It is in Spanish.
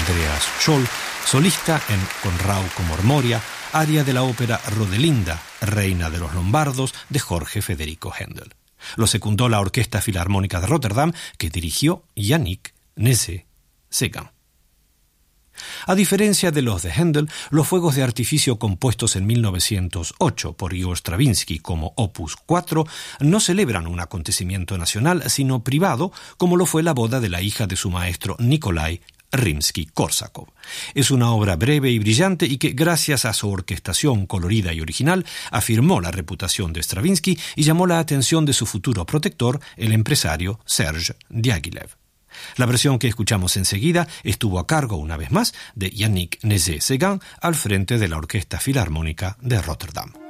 Andreas Scholl, solista en Con Rauco Mormoria, aria de la ópera Rodelinda, Reina de los Lombardos, de Jorge Federico Händel. Lo secundó la Orquesta Filarmónica de Rotterdam, que dirigió Yannick Nézet-Séguin. A diferencia de los de Händel, los fuegos de artificio compuestos en 1908 por Igor Stravinsky como Opus 4 no celebran un acontecimiento nacional, sino privado, como lo fue la boda de la hija de su maestro Nikolai Rimsky-Korsakov. Es una obra breve y brillante y que, gracias a su orquestación colorida y original, afirmó la reputación de Stravinsky y llamó la atención de su futuro protector, el empresario Serge Diaghilev. La versión que escuchamos enseguida estuvo a cargo, una vez más, de Yannick Nézet-Séguin al frente de la Orquesta Filarmónica de Rotterdam.